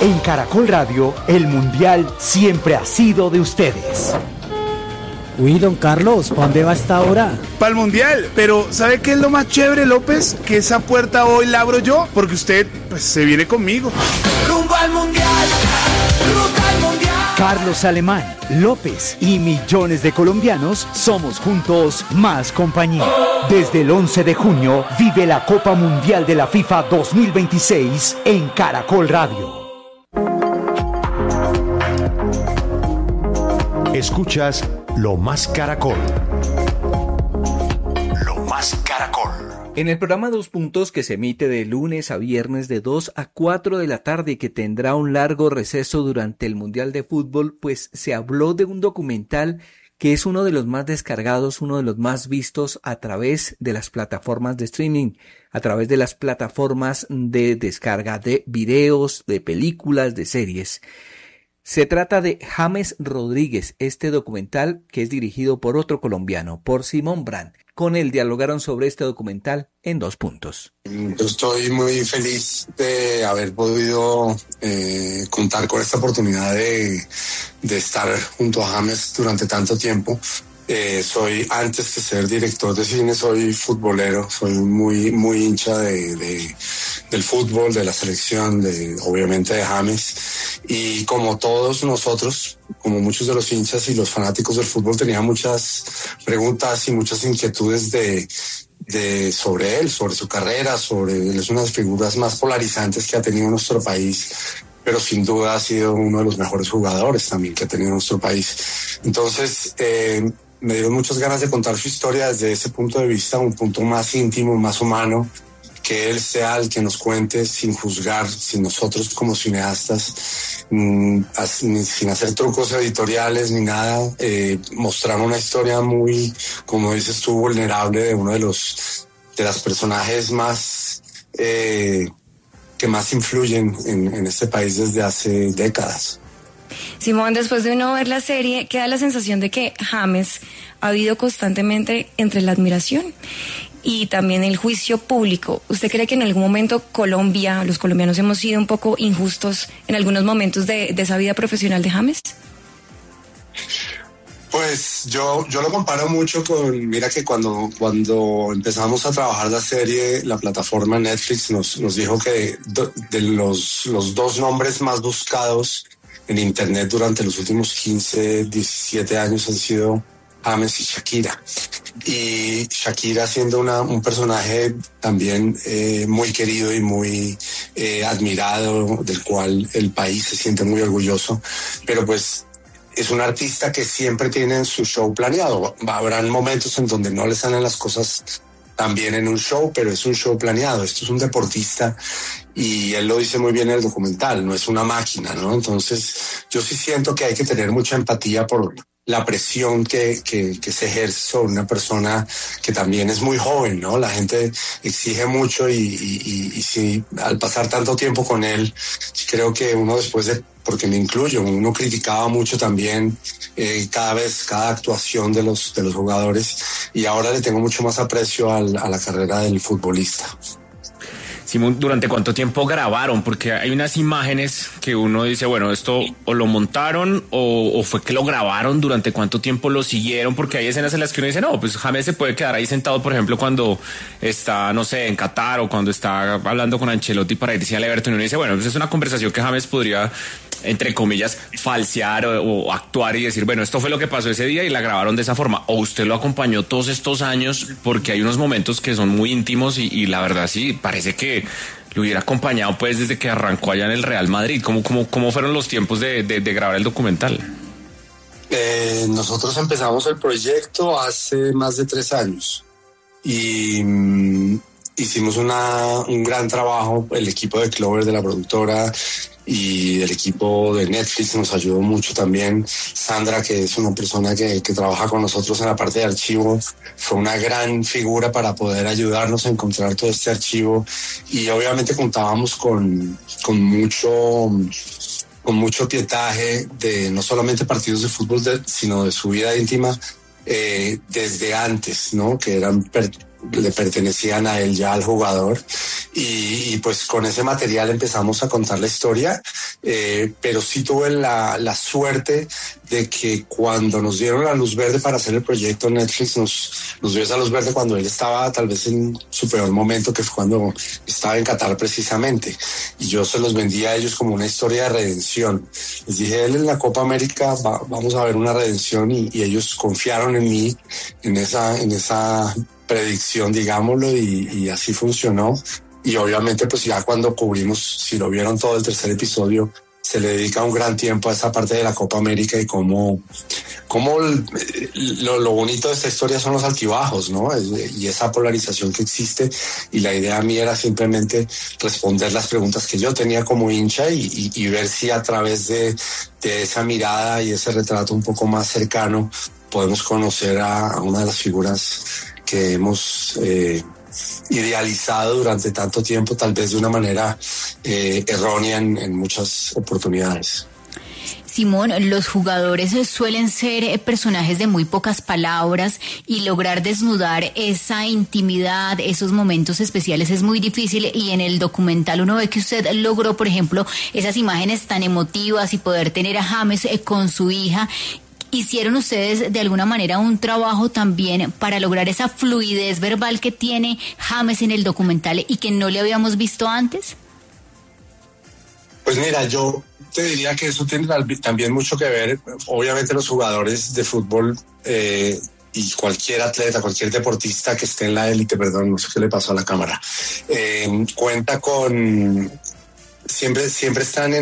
En Caracol Radio, el Mundial siempre ha sido de ustedes. Uy, don Carlos, ¿para dónde va esta hora? Para el Mundial, pero ¿sabe qué es lo más chévere, López? Que esa puerta hoy la abro yo, porque usted, pues, se viene conmigo. Rumbo al Mundial, ruta al Mundial. Carlos Alemán, López y millones de colombianos somos juntos más compañía. Desde el 11 de junio, vive la Copa Mundial de la FIFA 2026 en Caracol Radio. Escuchas Lo Más Caracol. Lo Más Caracol. En el programa Dos Puntos, que se emite de lunes a viernes de 2 a 4 de la tarde y que tendrá un largo receso durante el Mundial de Fútbol, pues se habló de un documental que es uno de los más descargados, uno de los más vistos a través de las plataformas de streaming, a través de las plataformas de descarga de videos, de películas, de series. Se trata de James Rodríguez, este documental que es dirigido por otro colombiano, por Simón Brand. Con él dialogaron sobre este documental en Dos Puntos. Yo estoy muy feliz de haber podido contar con esta oportunidad de estar junto a James durante tanto tiempo. Soy, antes de ser director de cine, soy futbolero, soy muy hincha del fútbol, de la selección, obviamente de James. Y como todos nosotros, como muchos de los hinchas y los fanáticos del fútbol, tenía muchas preguntas y muchas inquietudes sobre él, sobre su carrera, él es una de las figuras más polarizantes que ha tenido nuestro país, pero sin duda ha sido uno de los mejores jugadores también que ha tenido nuestro país. Entonces, me dieron muchas ganas de contar su historia desde ese punto de vista, un punto más íntimo, más humano, que él sea el que nos cuente sin juzgar, sin nosotros como cineastas, sin hacer trucos editoriales ni nada, mostrar una historia muy, como dices tú, vulnerable de uno de las personajes más que más influyen en este país desde hace décadas. Simón, después de uno ver la serie, queda la sensación de que James ha habido constantemente entre la admiración y también el juicio público. ¿Usted cree que en algún momento los colombianos hemos sido un poco injustos en algunos momentos de esa vida profesional de James? Pues yo lo comparo mucho mira que cuando empezamos a trabajar la serie, la plataforma Netflix nos dijo que de los dos nombres más buscados en internet durante los últimos 15, 17 años han sido James y Shakira. Y Shakira siendo un personaje también muy querido y muy admirado, del cual el país se siente muy orgulloso, pero pues es un artista que siempre tiene su show planeado. Habrán momentos en donde no le salen las cosas tan bien en un show, pero es un show planeado. Esto es un deportista y él lo dice muy bien en el documental, no es una máquina, ¿no? Entonces yo sí siento que hay que tener mucha empatía por la presión que se ejerce sobre una persona que también es muy joven, ¿no? La gente exige mucho y si al pasar tanto tiempo con él, creo que uno porque me incluyo, uno criticaba mucho también cada actuación de los jugadores, y ahora le tengo mucho más aprecio a la carrera del futbolista. Simón, ¿durante cuánto tiempo grabaron? Porque hay unas imágenes que uno dice, bueno, esto o lo montaron o fue que lo grabaron, ¿durante cuánto tiempo lo siguieron? Porque hay escenas en las que uno dice, no, pues James se puede quedar ahí sentado, por ejemplo, cuando está, no sé, en Qatar, o cuando está hablando con Ancelotti para irse al Everton, y uno dice, bueno, pues es una conversación que James podría, entre comillas, falsear o actuar y decir, bueno, esto fue lo que pasó ese día y la grabaron de esa forma. O usted lo acompañó todos estos años, porque hay unos momentos que son muy íntimos y la verdad sí, parece que lo hubiera acompañado pues desde que arrancó allá en el Real Madrid. ¿Cómo fueron los tiempos de grabar el documental? Nosotros empezamos el proyecto hace más de 3 años y hicimos un gran trabajo. El equipo de Clover, de la productora, y el equipo de Netflix nos ayudó mucho también. Sandra, que es una persona que trabaja con nosotros en la parte de archivo, fue una gran figura para poder ayudarnos a encontrar todo este archivo, y obviamente contábamos con mucho pietaje de no solamente partidos de fútbol, sino de su vida íntima desde antes, ¿no? Que eran le pertenecían a él ya, al jugador, y pues con ese material empezamos a contar la historia, pero sí tuve la suerte de que cuando nos dieron la luz verde para hacer el proyecto, Netflix nos dio esa luz verde cuando él estaba tal vez en su peor momento, que fue cuando estaba en Qatar precisamente, y yo se los vendí a ellos como una historia de redención. Les dije, él en la Copa América vamos a ver una redención, y ellos confiaron en mí, en esa predicción, digámoslo, y así funcionó. Y obviamente pues ya cuando cubrimos, si lo vieron todo el tercer episodio, se le dedica un gran tiempo a esa parte de la Copa América y cómo lo bonito de esta historia son los altibajos, ¿no? Y esa polarización que existe, y la idea mía era simplemente responder las preguntas que yo tenía como hincha y ver si a través de esa mirada y ese retrato un poco más cercano podemos conocer a una de las figuras que hemos idealizado durante tanto tiempo, tal vez de una manera errónea en muchas oportunidades. Simón, los jugadores suelen ser personajes de muy pocas palabras, y lograr desnudar esa intimidad, esos momentos especiales es muy difícil, y en el documental uno ve que usted logró, por ejemplo, esas imágenes tan emotivas y poder tener a James con su hija. ¿Hicieron ustedes de alguna manera un trabajo también para lograr esa fluidez verbal que tiene James en el documental y que no le habíamos visto antes? Pues mira, yo te diría que eso tiene también mucho que ver. Obviamente los jugadores de fútbol y cualquier atleta, cualquier deportista que esté en la élite, perdón, no sé qué le pasó a la cámara, cuenta con... Siempre están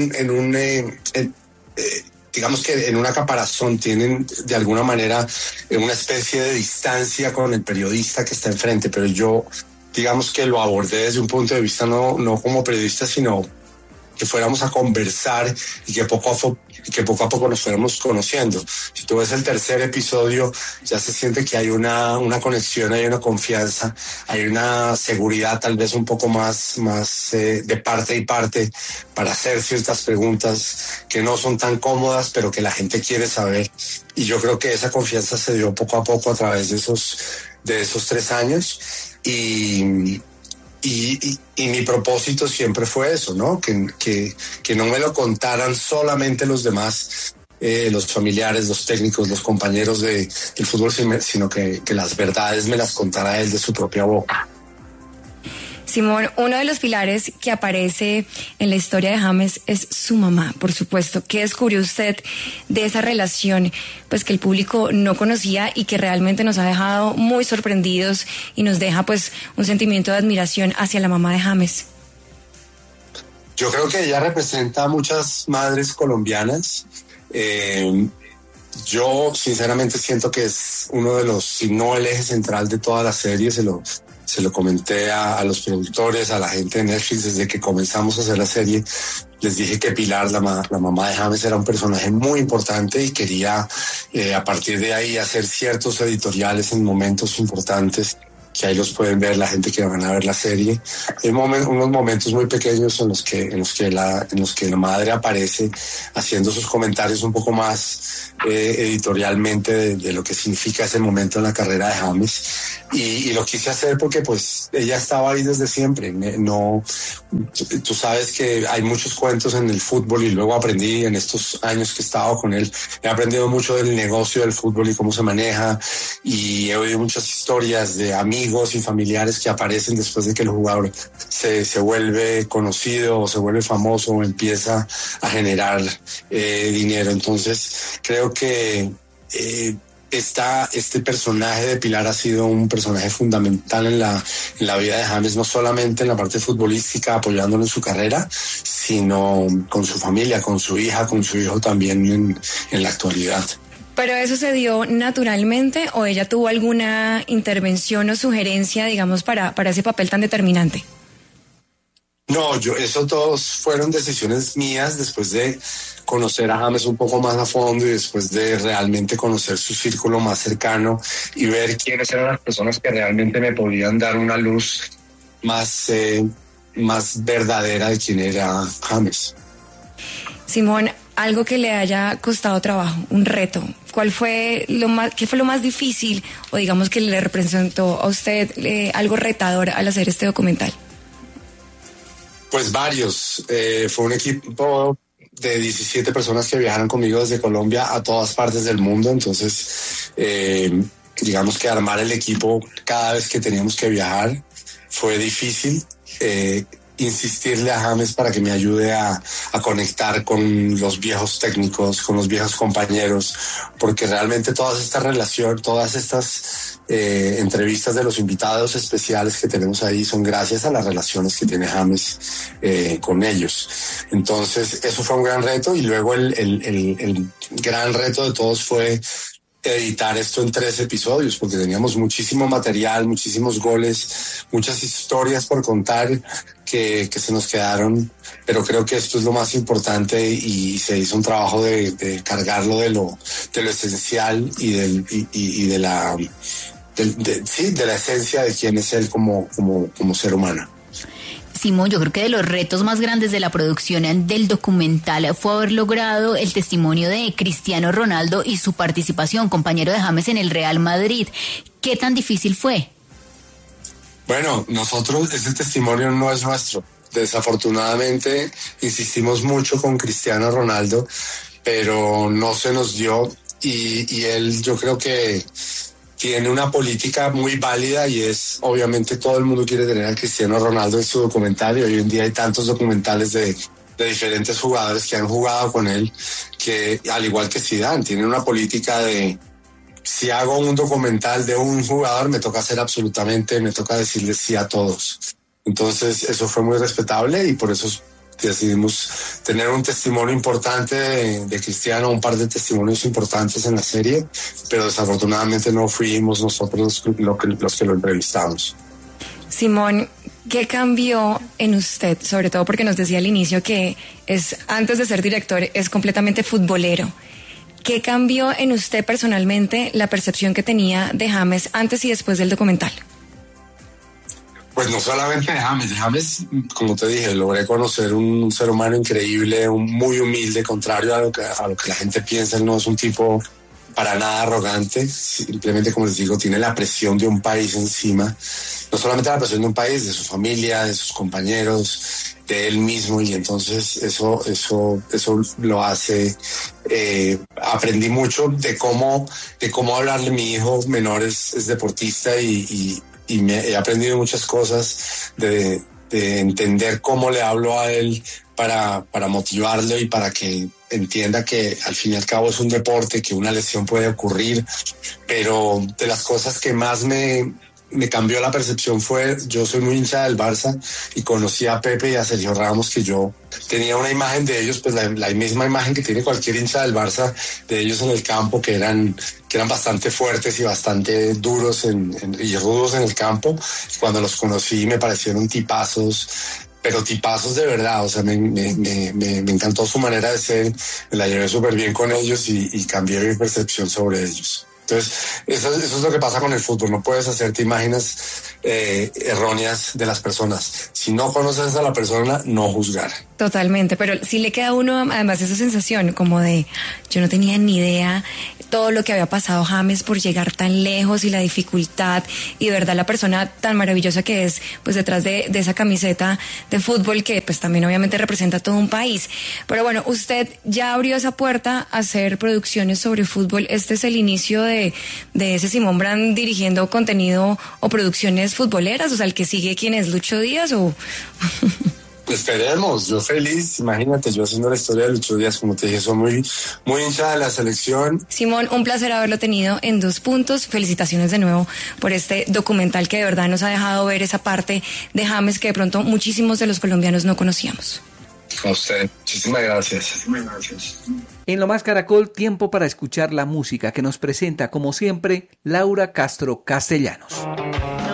digamos que en una caparazón, tienen de alguna manera una especie de distancia con el periodista que está enfrente, pero yo digamos que lo abordé desde un punto de vista no como periodista, sino que fuéramos a conversar y que poco a poco nos fuéramos conociendo. Si tú ves el tercer episodio, ya se siente que hay una conexión, hay una confianza, hay una seguridad tal vez un poco más de parte y parte para hacer ciertas preguntas que no son tan cómodas, pero que la gente quiere saber. Y yo creo que esa confianza se dio poco a poco a través de esos 3 años. Y mi propósito siempre fue eso, ¿no? Que no me lo contaran solamente los demás, los familiares, los técnicos, los compañeros del fútbol, sino que las verdades me las contara él de su propia boca. Simón, uno de los pilares que aparece en la historia de James es su mamá, por supuesto. ¿Qué descubrió usted de esa relación, pues, que el público no conocía y que realmente nos ha dejado muy sorprendidos y nos deja, pues, un sentimiento de admiración hacia la mamá de James? Yo creo que ella representa a muchas madres colombianas. Yo sinceramente siento que es uno de los, si no el eje central de toda la serie. Se lo comenté a los productores, a la gente de Netflix desde que comenzamos a hacer la serie. Les dije que Pilar, la mamá de James, era un personaje muy importante y quería a partir de ahí hacer ciertos editoriales en momentos importantes, que ahí los pueden ver la gente que van a ver la serie. Hay unos momentos muy pequeños en los que la madre aparece haciendo sus comentarios un poco más editorialmente de lo que significa ese momento en la carrera de James, y lo quise hacer porque pues ella estaba ahí desde siempre. Tú sabes que hay muchos cuentos en el fútbol, y luego aprendí en estos años que he estado con él, he aprendido mucho del negocio del fútbol y cómo se maneja, y he oído muchas historias de amigos y familiares que aparecen después de que el jugador se vuelve conocido o se vuelve famoso o empieza a generar dinero. Entonces creo que este personaje de Pilar ha sido un personaje fundamental en la vida de James, no solamente en la parte futbolística, apoyándolo en su carrera, sino con su familia, con su hija, con su hijo también en la actualidad. ¿Pero eso se dio naturalmente o ella tuvo alguna intervención o sugerencia, digamos, para ese papel tan determinante? No, eso todos fueron decisiones mías después de conocer a James un poco más a fondo y después de realmente conocer su círculo más cercano y ver quiénes eran las personas que realmente me podían dar una luz más verdadera de quién era James. Simón, algo que le haya costado trabajo, un reto. ¿Qué fue lo más difícil o digamos que le representó a usted algo retador al hacer este documental? Pues varios. Fue un equipo de 17 personas que viajaron conmigo desde Colombia a todas partes del mundo. Entonces, digamos que armar el equipo cada vez que teníamos que viajar fue difícil. Insistirle a James para que me ayude a conectar con los viejos técnicos, con los viejos compañeros, porque realmente todas estas entrevistas de los invitados especiales que tenemos ahí son gracias a las relaciones que tiene James con ellos. Entonces eso fue un gran reto, y luego el gran reto de todos fue editar esto en 3 episodios, porque teníamos muchísimo material, muchísimos goles, muchas historias por contar que se nos quedaron, pero creo que esto es lo más importante, y se hizo un trabajo de cargarlo de lo esencial y de la esencia de quién es él como ser humano. Simón, yo creo que de los retos más grandes de la producción del documental fue haber logrado el testimonio de Cristiano Ronaldo y su participación, compañero de James en el Real Madrid. ¿Qué tan difícil fue? Bueno, nosotros, ese testimonio no es nuestro. Desafortunadamente insistimos mucho con Cristiano Ronaldo, pero no se nos dio, y él, yo creo que tiene una política muy válida, y es, obviamente todo el mundo quiere tener a Cristiano Ronaldo en su documental, y hoy en día hay tantos documentales de diferentes jugadores que han jugado con él, que al igual que Zidane, tienen una política de: si hago un documental de un jugador, me toca decirle sí a todos. Entonces eso fue muy respetable, y por eso decidimos tener un testimonio importante de Cristiano, un par de testimonios importantes en la serie, pero desafortunadamente no fuimos nosotros los que lo entrevistamos. Simón, ¿qué cambió en usted? Sobre todo porque nos decía al inicio que antes de ser director es completamente futbolero. ¿Qué cambió en usted personalmente la percepción que tenía de James antes y después del documental? Pues no solamente de James, como te dije, logré conocer un ser humano increíble, muy humilde, contrario a lo que la gente piensa. Él no es un tipo para nada arrogante, simplemente, como les digo, tiene la presión de un país encima, no solamente la presión de un país, de su familia, de sus compañeros, de él mismo, y entonces eso lo hace. Aprendí mucho de cómo hablarle. Mi hijo menor es deportista, y he aprendido muchas cosas de entender cómo le hablo a él para motivarlo, y para que entienda que al fin y al cabo es un deporte, que una lesión puede ocurrir. Pero de las cosas que más me cambió la percepción fue: yo soy muy hincha del Barça, y conocí a Pepe y a Sergio Ramos, que yo tenía una imagen de ellos, pues la misma imagen que tiene cualquier hincha del Barça, de ellos en el campo, que eran bastante fuertes y bastante duros y rudos en el campo. Cuando los conocí me parecieron tipazos, pero tipazos de verdad. O sea, me encantó su manera de ser, me la llevé súper bien con ellos, y cambié mi percepción sobre ellos. Entonces, eso es lo que pasa con el fútbol. No puedes hacerte imágenes erróneas de las personas. Si no conoces a la persona, no juzgar. Totalmente, pero sí le queda a uno además esa sensación como de: yo no tenía ni idea todo lo que había pasado James por llegar tan lejos, y la dificultad, y de verdad la persona tan maravillosa que es, pues detrás de esa camiseta de fútbol, que pues también obviamente representa a todo un país. Pero bueno, usted ya abrió esa puerta a hacer producciones sobre fútbol. Este es el inicio de ese Simón Brand dirigiendo contenido o producciones futboleras. O sea, el que sigue, ¿quién es? ¿Lucho Díaz o...? Esperemos, yo feliz. Imagínate, yo haciendo la historia de Lucho Díaz, como te dije, soy muy hincha de la selección. Simón, un placer haberlo tenido en 2 Puntos. Felicitaciones de nuevo por este documental que de verdad nos ha dejado ver esa parte de James que de pronto muchísimos de los colombianos no conocíamos. A usted, muchísimas gracias. En Lo Más Caracol, tiempo para escuchar la música que nos presenta, como siempre, Laura Castro Castellanos.